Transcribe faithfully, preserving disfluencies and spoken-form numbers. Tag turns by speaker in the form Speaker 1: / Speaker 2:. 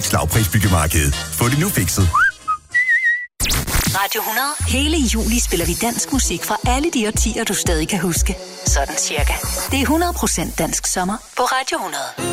Speaker 1: Slagprisbyggemarkedet. Få det nu fikset.
Speaker 2: Radio hundrede. Hele juli spiller vi dansk musik fra alle de årtier, du stadig kan huske. Sådan cirka. Det er hundrede procent dansk sommer på Radio hundrede.